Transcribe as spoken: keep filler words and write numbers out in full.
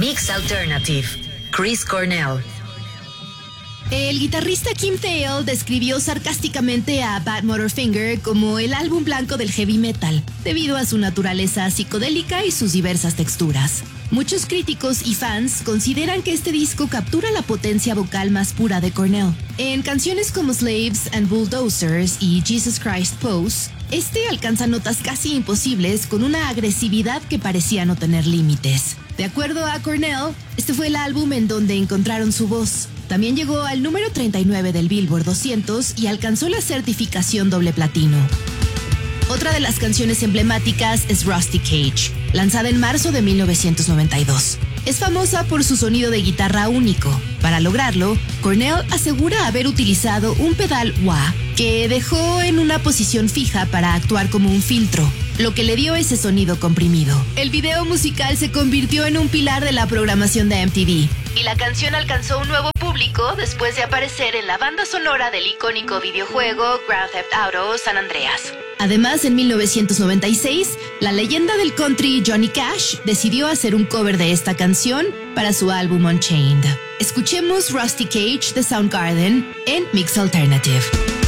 Mix Alternative, Chris Cornell. El guitarrista Kim Thayil describió sarcásticamente a Badmotorfinger como el álbum blanco del heavy metal, debido a su naturaleza psicodélica y sus diversas texturas. Muchos críticos y fans consideran que este disco captura la potencia vocal más pura de Cornell. En canciones como Slaves and Bulldozers y Jesus Christ Pose, este alcanza notas casi imposibles con una agresividad que parecía no tener límites. De acuerdo a Cornell, este fue el álbum en donde encontraron su voz. También llegó al número treinta y nueve del Billboard doscientos y alcanzó la certificación doble platino. Otra de las canciones emblemáticas es Rusty Cage, lanzada en marzo de mil novecientos noventa y dos. Es famosa por su sonido de guitarra único. Para lograrlo, Cornell asegura haber utilizado un pedal wah que dejó en una posición fija para actuar como un filtro, lo que le dio ese sonido comprimido. El video musical se convirtió en un pilar de la programación de M T V, y la canción alcanzó un nuevo público después de aparecer en la banda sonora del icónico videojuego Grand Theft Auto San Andreas. Además, en mil novecientos noventa y seis, la leyenda del country Johnny Cash decidió hacer un cover de esta canción para su álbum Unchained. Escuchemos Rusty Cage de Soundgarden en Mix Alternative.